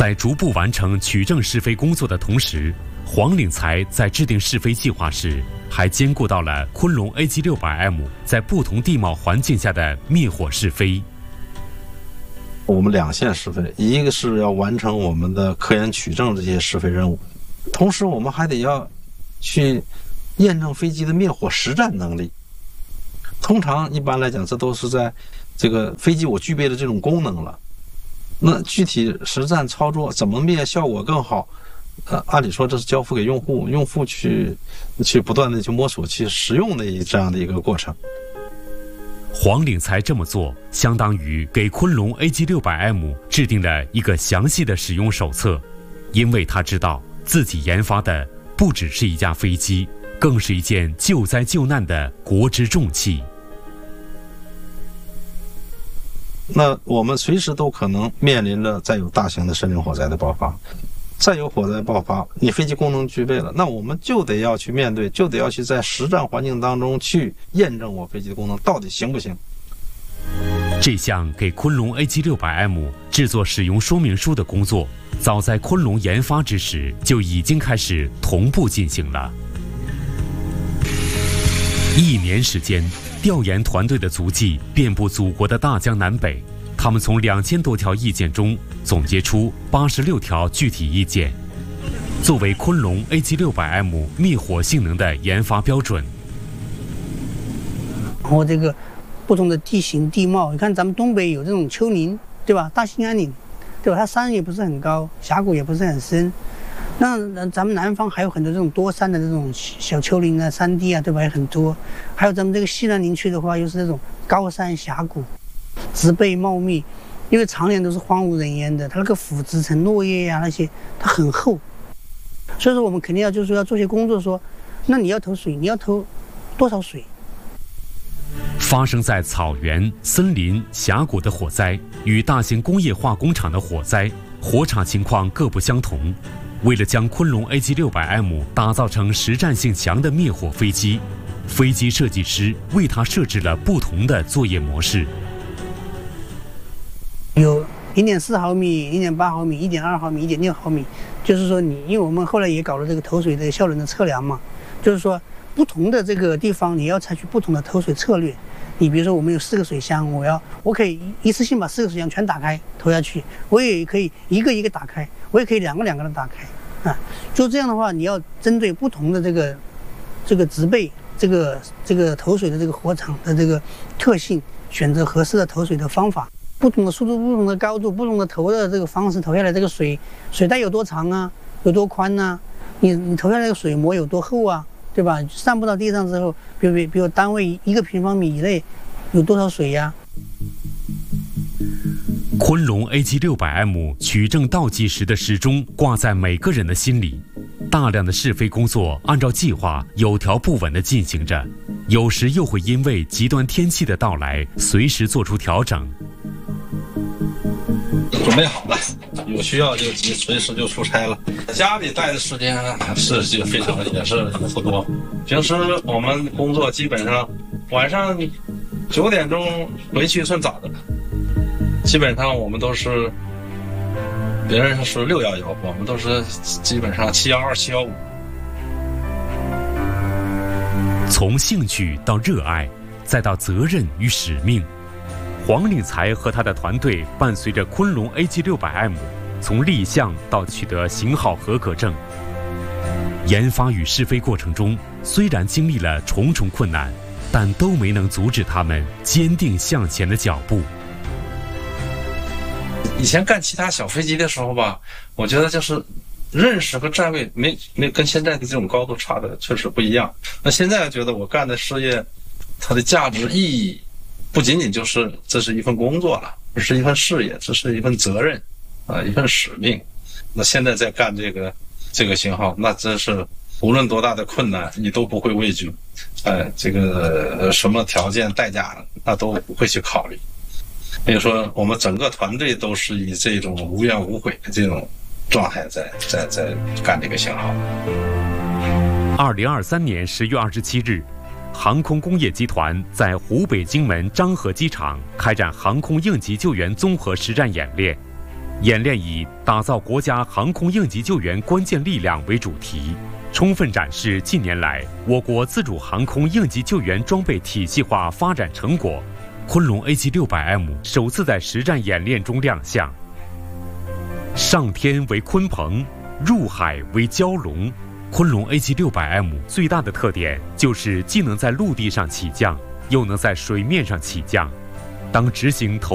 在逐步完成取证试飞工作的同时，黄岭才在制定试飞计划时，还兼顾到了昆龙 AG600M 在不同地貌环境下的灭火试飞。 我们两线试飞，一个是要完成我们的科研取证这些试飞任务，同时我们还得要去验证飞机的灭火实战能力。通常一般来讲，这都是在这个飞机我具备了这种功能了，那具体实战操作怎么灭效果更好，按理说这是交付给用户去不断的去摸索去实用的这样的一个过程。 黄岭才这么做，相当于给昆龙 AG600M 制定了一个详细的使用手册，因为他知道自己研发的不只是一架飞机，更是一件救灾救难的国之重器。 那我们随时都可能面临着再有大型的森林火灾的爆发，再有火灾爆发，你飞机功能具备了，那我们就得要去面对，就得要去在实战环境当中去验证我飞机的功能到底行不行。 这项给昆龙 AG600M 制作使用说明书的工作，早在昆龙研发之时就已经开始同步进行了。1年时间，调研团队的足迹遍布祖国的大江南北，他们从2000多条意见中总结出86条具体意见，作为昆龙 AG600M 灭火性能的研发标准。 然后这个不同的地形地貌，你看咱们东北有这种丘陵，对吧？大兴安岭，对吧？它山也不是很高，峡谷也不是很深。那咱们南方还有很多这种多山的这种小丘陵啊、山地啊，对吧？也很多。还有咱们这个西南林区的话，又是这种高山峡谷，植被茂密，因为常年都是荒无人烟的，它那个腐殖层落叶呀、那些，它很厚。所以说我们肯定要就是说要做些工作说，那你要投水，你要投多少水？ 发生在草原、森林、峡谷的火灾与大型工业化工厂的火灾，火场情况各不相同。为了将昆龙 AG600M 打造成实战性强的灭火飞机，飞机设计师为它设置了不同的作业模式。 有0.4毫米、0.8毫米、1.2毫米、1.6毫米，就是说因为我们后来也搞了这个投水的效能的测量嘛，就是说不同的这个地方你要采取不同的投水策略。你比如说我们有4个水箱，我可以一次性把4个水箱全打开投下去，我也可以一个一个打开，我也可以两个的打开啊。就这样的话，你要针对不同的这个植被、这个投水的这个火场的这个特性，选择合适的投水的方法。不同的速度、不同的高度、不同的投的这个方式投下来，这个水带有多长啊，有多宽啊，你投下来的水膜有多厚啊，对吧？散布到地上之后，比如单位1个平方米以内有多少水呀？ 昆龙 AG600M 取证倒计时的时钟挂在每个人的心里，大量的试飞工作按照计划有条不紊地进行着，有时又会因为极端天气的到来随时做出调整。 准备好了，有需要就随时就出差了。家里待的时间是非常也是不多，平时我们工作基本上晚上9点钟回去算早的了，基本上我们都是别人是611，我们都是基本上712、715。 从兴趣到热爱，再到责任与使命，黄岭才和他的团队伴随着昆龙 AG600M 从立项到取得型号合格证。研发与试飞过程中，虽然经历了重重困难，但都没能阻止他们坚定向前的脚步。 以前干其他小飞机的时候吧，我觉得就是认识和站位没跟现在的这种高度差的确实不一样。那现在觉得我干的事业，它的价值意义不仅仅就是这是一份工作了，这是一份事业，这是一份责任一份使命。那现在在干这个型号，那真是无论多大的困难你都不会畏惧，这个什么条件代价那都不会去考虑。所以说我们整个团队都是以这种无怨无悔的这种状态在干这个型号。 2023年10月27日，航空工业集团在湖北荆门漳河机场开展航空应急救援综合实战演练。 演练以打造国家航空应急救援关键力量为主题，充分展示近年来我国自主航空应急救援装备体系化发展成果。昆龙 AG600M 首次在实战演练中亮相。上天为鲲鹏，入海为蛟龙。昆龙 AG600M 最大的特点就是既能在陆地上起降，又能在水面上起降。当执行投